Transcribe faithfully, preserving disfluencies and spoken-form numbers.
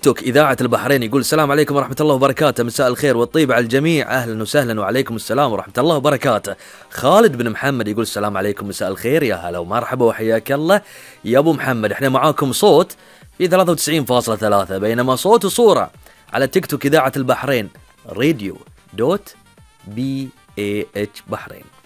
توك إذاعة البحرين يقول السلام عليكم ورحمة الله وبركاته، مساء الخير والطيب على الجميع، أهلا وسهلا وعليكم السلام ورحمة الله وبركاته. خالد بن محمد يقول السلام عليكم مساء الخير، يا هلا ومرحبا وحياك الله يا أبو محمد. احنا معاكم صوت في ثلاثة وتسعين فاصلة ثلاثة، بينما صوت وصورة على تيك توك إذاعة البحرين راديو دوت بي اي اتش بحرين.